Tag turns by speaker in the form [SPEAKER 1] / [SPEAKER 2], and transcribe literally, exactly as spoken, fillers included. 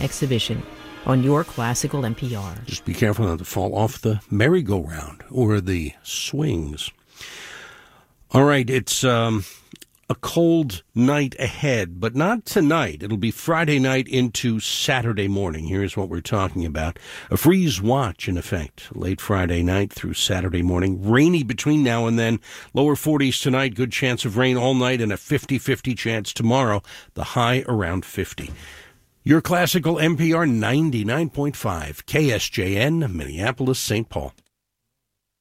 [SPEAKER 1] exhibition on your Classical N P R.
[SPEAKER 2] Just be careful not to fall off the merry-go-round or the swings. All right, it's um, a cold night ahead, but not tonight. It'll be Friday night into Saturday morning. Here's what we're talking about. A freeze watch in effect late Friday night through Saturday morning. Rainy between now and then. Lower forties tonight. Good chance of rain all night and a fifty-fifty chance tomorrow. The high around fifty. Your Classical N P R ninety-nine point five, K S J N, Minneapolis, Saint Paul.